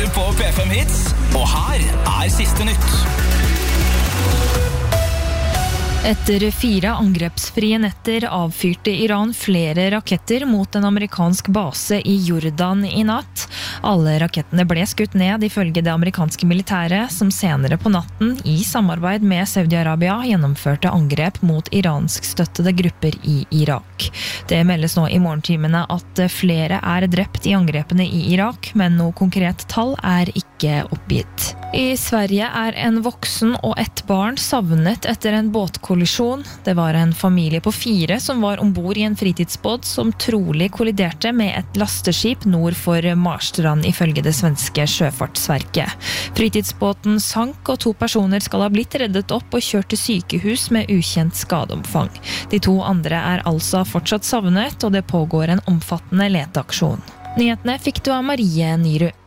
hører på P5 Hits, og her siste nytt. Etter 4 angrepsfrie netter avfyrte Iran flere raketter mot en amerikansk base i Jordan i natt. Alle rakettene ble skutt ned ifølge det amerikanske militæret, som senere på natten i samarbeid med Saudi-Arabia gjennomførte angrep mot iranskstøttede grupper i Irak. Det meldes nå i morgentimene at flere er drept i angrepene i Irak, men noe konkret tall er ikke oppgitt. I Sverige er en voksen og et barn savnet etter en båtkollisjon. Det var en familie på 4 som var ombord i en fritidsbåt som trolig kolliderte med et lasteskip nord for Marstrand, ifølge det svenske sjøfartsverket. Fritidsbåten sank, og 2 personer skal ha blitt reddet opp og kjørt til sykehus med ukjent skadeomfang. De 2 andre er altså fortsatt savnet, og det pågår en omfattende leteaksjon. Nyhetene fikk du av Marie Nyru.